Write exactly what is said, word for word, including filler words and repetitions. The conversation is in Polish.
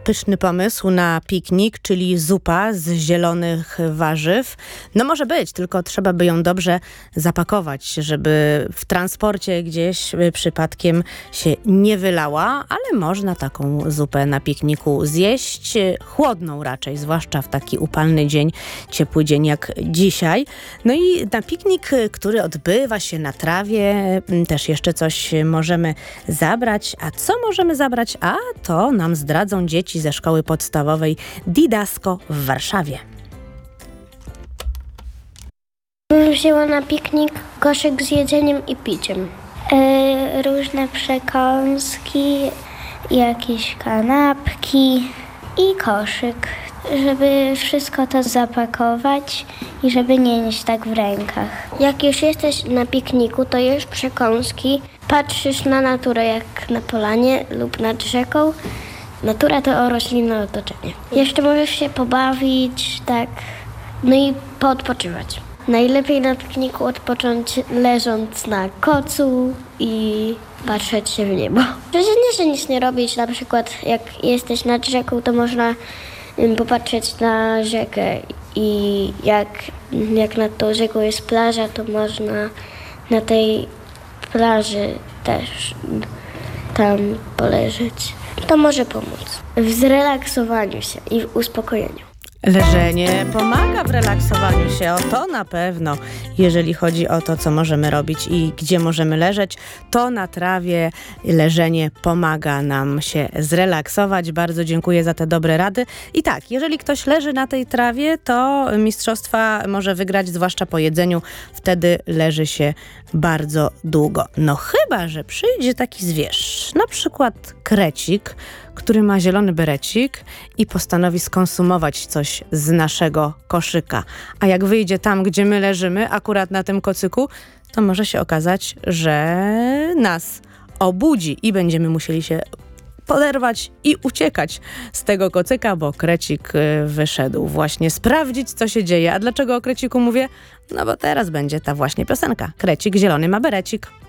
Pyszny pomysł na piknik, czyli zupa z zielonych warzyw. No może być, tylko trzeba by ją dobrze zapakować, żeby w transporcie gdzieś przypadkiem się nie wylała, ale można taką zupę na pikniku zjeść, chłodną raczej, zwłaszcza w taki upalny dzień, ciepły dzień jak dzisiaj. No i na piknik, który odbywa się na trawie, też jeszcze coś możemy zabrać. A co możemy zabrać? A to nam zdradzą dzieci ze szkoły podstawowej Didasko w Warszawie. Wzięła na piknik koszyk z jedzeniem i piciem. Yy, różne przekąski, jakieś kanapki i koszyk, żeby wszystko to zapakować i żeby nie nieść tak w rękach. Jak już jesteś na pikniku, to jesz przekąski, patrzysz na naturę jak na polanie lub nad rzeką. Natura to roślinne otoczenie. Jeszcze możesz się pobawić, tak, no i poodpoczywać. Najlepiej na pikniku odpocząć leżąc na kocu i patrzeć się w niebo. Przecież nie, że nic nie robić, na przykład jak jesteś nad rzeką, to można popatrzeć na rzekę i jak, jak nad tą rzeką jest plaża, to można na tej plaży też tam poleżeć. To może pomóc w zrelaksowaniu się i w uspokojeniu. Leżenie pomaga w relaksowaniu się, o to na pewno. Jeżeli chodzi o to, co możemy robić i gdzie możemy leżeć, to na trawie leżenie pomaga nam się zrelaksować. Bardzo dziękuję za te dobre rady. I tak, jeżeli ktoś leży na tej trawie, to mistrzostwa może wygrać, zwłaszcza po jedzeniu. Wtedy leży się bardzo długo. No chyba, że przyjdzie taki zwierz, na przykład krecik, który ma zielony berecik i postanowi skonsumować coś z naszego koszyka. A jak wyjdzie tam, gdzie my leżymy, akurat na tym kocyku, to może się okazać, że nas obudzi i będziemy musieli się poderwać i uciekać z tego kocyka, bo krecik wyszedł właśnie sprawdzić, co się dzieje. A dlaczego o kreciku mówię? No bo teraz będzie ta właśnie piosenka. Krecik zielony ma berecik.